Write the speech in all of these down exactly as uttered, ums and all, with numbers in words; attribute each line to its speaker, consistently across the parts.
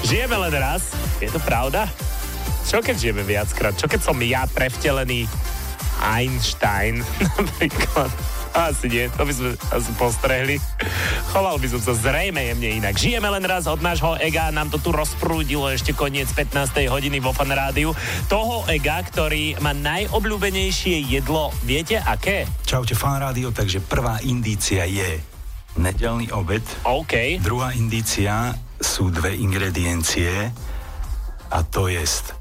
Speaker 1: Žijeme len raz, je to pravda? Čo keď žijeme viackrát? Čo keď som ja prevtelený Einstein napríklad? Asi nie, to by sme asi postrehli. Choval by som sa zrejme jemne inak. Žijeme len raz od nášho ega, nám to tu rozprúdilo ešte koniec pätnástej hodiny vo Fan Rádiu. Toho ega, ktorý má najobľúbenejšie jedlo, viete aké?
Speaker 2: Čaute Fan Rádio, takže prvá indícia je nedeľný obed.
Speaker 1: OK.
Speaker 2: Druhá indícia sú dve ingrediencie a to jest...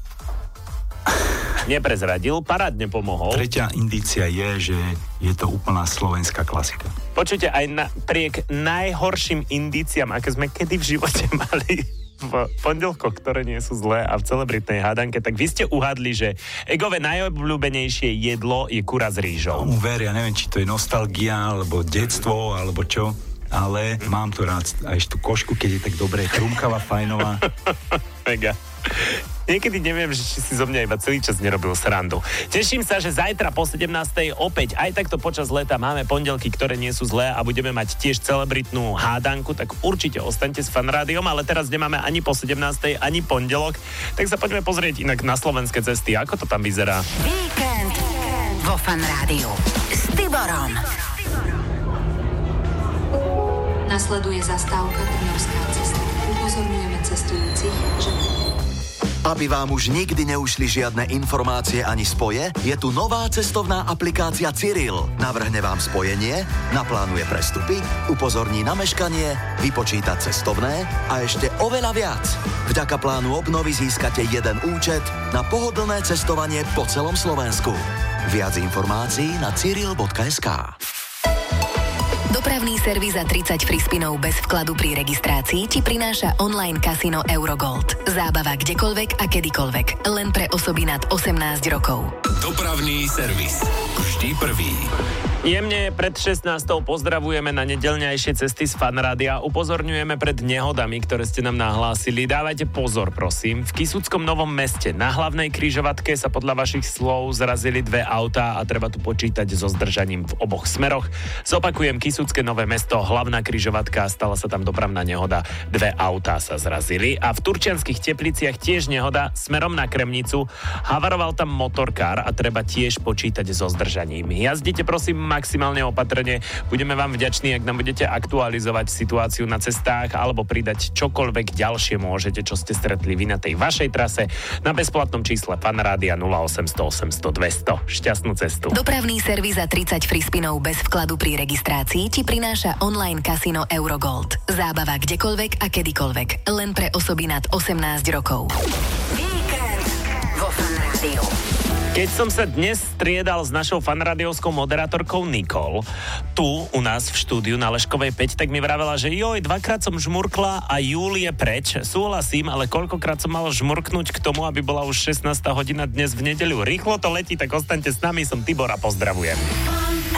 Speaker 1: Neprezradil, parádne pomohol.
Speaker 2: Tretia indícia je, že je to úplná slovenská klasika.
Speaker 1: Počujte, aj napriek najhorším indíciám, aké sme kedy v živote mali v pondelkoch, ktoré nie sú zlé a v celebritnej hádanke, tak vy ste uhádli, že egové najobľúbenejšie jedlo je kura s rýžou.
Speaker 2: Tomu ver, ja neviem, či to je nostalgia, alebo detstvo, alebo čo, ale mám to rád. Aj tú košku, keď je tak dobré, trumkavá, fajnová.
Speaker 1: Mega. Niekedy neviem, že či si zo mňa iba celý čas nerobil srandu. Teším sa, že zajtra po sedemnástej opäť aj takto počas leta máme pondelky, ktoré nie sú zlé a budeme mať tiež celebritnú hádanku, tak určite ostaňte s Fan Rádiom, ale teraz nemáme ani po sedemnástej, ani pondelok, tak sa poďme pozrieť inak na slovenské cesty, ako to tam vyzerá.
Speaker 3: Víkend vo Fan Rádiu s Tiborom.
Speaker 4: Nasleduje zastávka Trnavská cesta. Upozorňujeme cestujúcich, že...
Speaker 5: Aby vám už nikdy neušli žiadne informácie ani spoje, je tu nová cestovná aplikácia Cyril. Navrhne vám spojenie, naplánuje prestupy, upozorní na meškanie, vypočíta cestovné a ešte oveľa viac. Vďaka plánu obnovy získate jeden účet na pohodlné cestovanie po celom Slovensku. Viac informácií na cyril bodka es ká.
Speaker 3: Dopravný servis za tridsať free spinov bez vkladu pri registrácii ti prináša online kasino Eurogold. Zábava kdekoľvek a kedykoľvek. Len pre osoby nad osemnásť rokov.
Speaker 6: Dopravný servis. Vždy prvý.
Speaker 1: Jemne pred šestnástou pozdravujeme na nedeľňajšie cesty z Fan Rádia. Upozorňujeme pred nehodami, ktoré ste nám nahlásili. Dávajte pozor, prosím. V Kisuckom Novom Meste na hlavnej križovatke sa podľa vašich slov zrazili dve autá a treba tu počítať so zdržaním v oboch smeroch. Zopakujem, Kisucké Nové Mesto, hlavná križovatka, stala sa tam dopravná nehoda. Dve autá sa zrazili a v Turčianskych Tepliciach tiež nehoda smerom na Kremnicu. Havaroval tam motorkár a treba tiež počítať so zdržaním. Jazdite prosím maximálne opatrne. Budeme vám vďační, ak nám budete aktualizovať situáciu na cestách alebo pridať čokoľvek ďalšie môžete, čo ste stretli vy na tej vašej trase na bezplatnom čísle Fan Rádia nula osemsto osemsto dvesto. Šťastnú cestu.
Speaker 3: Dopravný servis za tridsať free spinov bez vkladu pri registrácii ti prináša online kasino Eurogold. Zábava kdekoľvek a kedykoľvek. Len pre osoby nad osemnásť rokov.
Speaker 4: Víkend vo Fan Rádiu.
Speaker 1: Keď som sa dnes striedal s našou fanrádiovskou moderátorkou Nikol, tu u nás v štúdiu na Leškovej päť, tak mi vravela, že joj, dvakrát som žmurkla a júl je preč. Súhlasím, ale koľkokrát som mal žmurknúť k tomu, aby bola už šestnásta hodina dnes v nedeľu. Rýchlo to letí, tak ostaňte s nami, som Tibor a pozdravujem.